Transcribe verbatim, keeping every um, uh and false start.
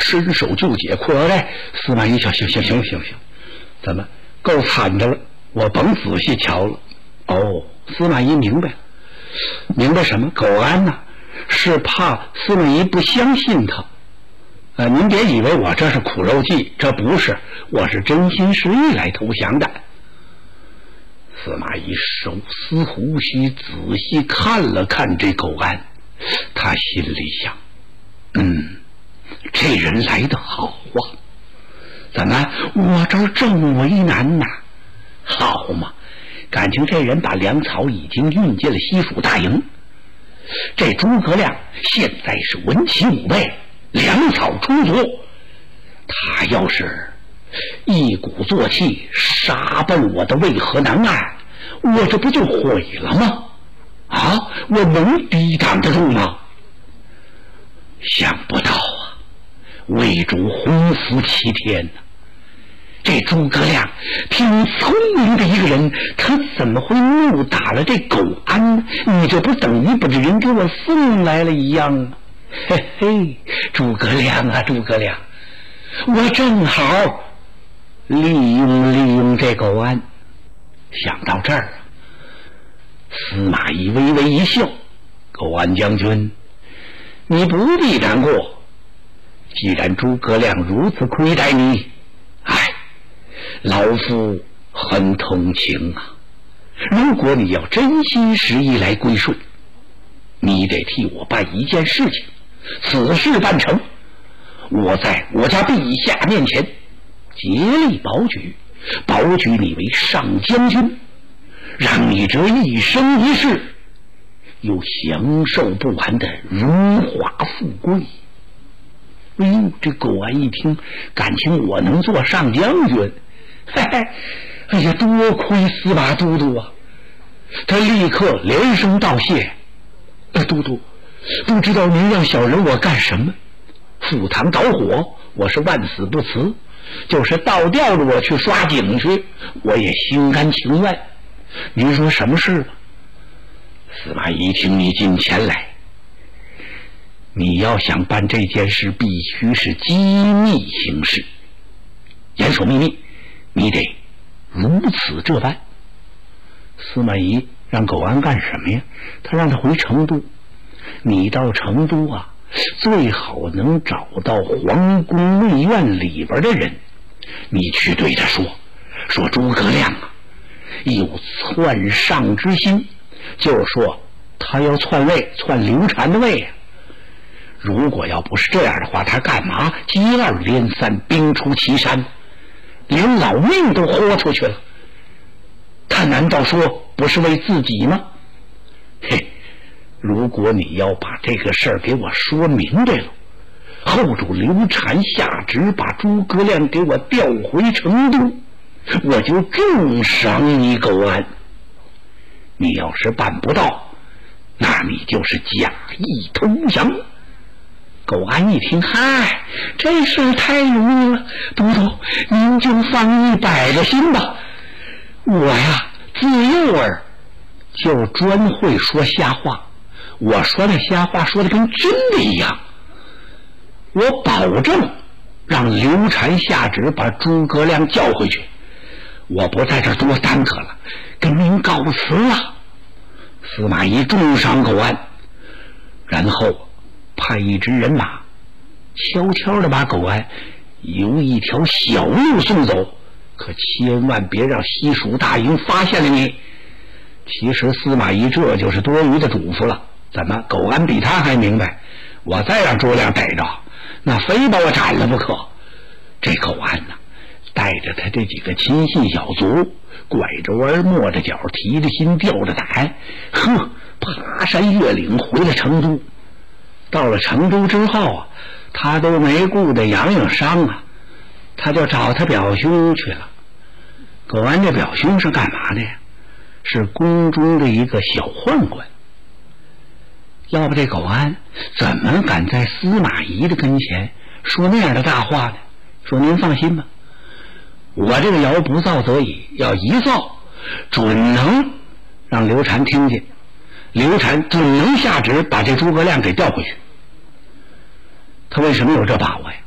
伸手就解裤腰带。司马懿想，行行行行行，怎么够惨的了？我甭仔细瞧了。哦，司马懿明白了，明白什么？苟安呐、啊，是怕司马懿不相信他。呃，您别以为我这是苦肉计，这不是，我是真心实意来投降的。司马懿手撕胡须，仔细看了看这苟安，他心里想，嗯，这人来得好啊，怎么我这儿正为难呐？好嘛，感情这人把粮草已经运进了西蜀大营，这诸葛亮现在是文旗武备，粮草充足，他要是一鼓作气杀奔我的渭河南岸，我这不就毁了吗？啊，我能抵挡得住吗？想不到啊，魏主洪福齐天呐！这诸葛亮挺聪明的一个人，他怎么会怒打了这苟安呢？你这不等于把这人给我送来了一样吗？嘿嘿，诸葛亮啊，诸葛亮，我正好利用利用这苟安。想到这儿啊，司马懿微微一笑：“苟安将军，你不必难过。既然诸葛亮如此亏待你，哎，老夫很同情啊。如果你要真心实意来归顺，你得替我办一件事情。此事办成，我在我家陛下面前竭力保举，保举你为上将军，让你这一生一世有享受不完的荣华富贵。”哎呦，这苟安一听，感情我能做上将军，嘿嘿，哎呀，多亏司马都督啊！他立刻连声道谢：“呃，都督，不知道您让小人我干什么？赴汤蹈火，我是万死不辞；就是倒吊着我去刷井去，我也心甘情愿。您说什么事吧？”司马懿一听，你进前来。你要想办这件事，必须是机密行事，严守秘密，你得如此这般。司马懿让苟安干什么呀？他让他回成都。你到成都啊，最好能找到皇宫内院里边的人，你去对他说，说诸葛亮啊有篡上之心，就是说他要篡位，篡刘禅的位啊。如果要不是这样的话，他干嘛接二连三兵出祁山，连老命都豁出去了？他难道说不是为自己吗？嘿，如果你要把这个事儿给我说明白了，后主刘禅下旨把诸葛亮给我调回成都，我就重赏你苟安。你要是办不到，那你就是假意投降。苟安一听，嗨，这事太容易了，都督您就放一百个心吧。我呀自幼儿就专会说瞎话，我说的瞎话说的跟真的一样，我保证让刘禅下旨把诸葛亮叫回去，我不在这多耽搁了，跟您告辞了。司马懿重赏苟安，然后派一支人马悄悄地把苟安由一条小路送走，可千万别让西蜀大营发现了你。其实司马懿这就是多余的嘱咐了，怎么苟安比他还明白？我再让诸葛亮逮着，那非把我斩了不可。这苟安呢，带着他这几个亲信小卒，拐着弯抹着脚，提着心吊着胆，呵，爬山越岭回了成都。到了成都之后啊，他都没顾得养养伤啊，他就找他表兄去了。苟安这表兄是干嘛的呀？是宫中的一个小宦官。要不这苟安怎么敢在司马懿的跟前说那样的大话呢？说您放心吧，我这个谣不造则已，要一造准能让刘禅听见，刘禅准能下旨把这诸葛亮给调回去。他为什么有这把握呀？